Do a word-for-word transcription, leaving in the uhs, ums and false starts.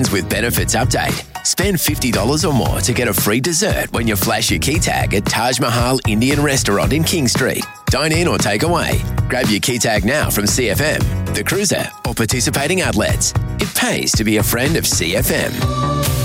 With benefits update. Spend fifty dollars or more to get a free dessert when you flash your key tag at Taj Mahal Indian Restaurant in King Street. Dine in or take away. Grab your key tag now from C F M, The Cruiser, or participating outlets. It pays to be a friend of C F M.